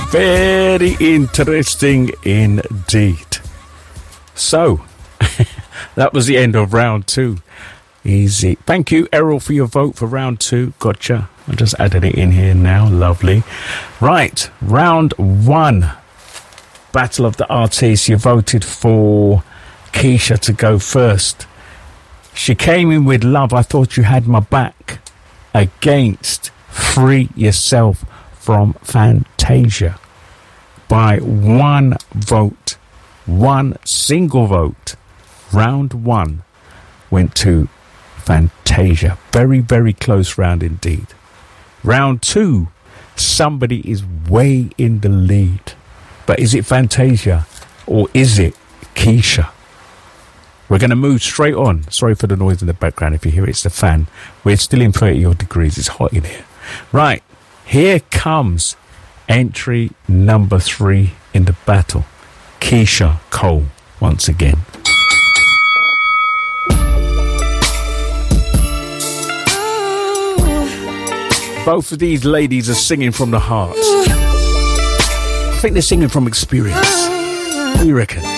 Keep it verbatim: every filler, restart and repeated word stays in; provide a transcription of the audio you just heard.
Very interesting indeed. So, that was the end of round two. Easy. Thank you, Errol, for your vote for round two. Gotcha. I just added it in here now. Lovely. Right. Round one. Battle of the Artists. You voted for Keisha to go first. She came in with Love, I Thought You Had My Back against Free Yourself from Fantasia. By one vote. One single vote. Round one went to Fantasia. Very, very close round indeed. Round two, somebody is way in the lead. But is it Fantasia or is it Keisha? We're going to move straight on. Sorry for the noise in the background. If you hear it, it's the fan. We're still in thirty odd degrees. It's hot in here. Right. Here comes entry number three in the battle. Keisha Cole once again. Both of these ladies are singing from the heart. I think they're singing from experience. What do you reckon?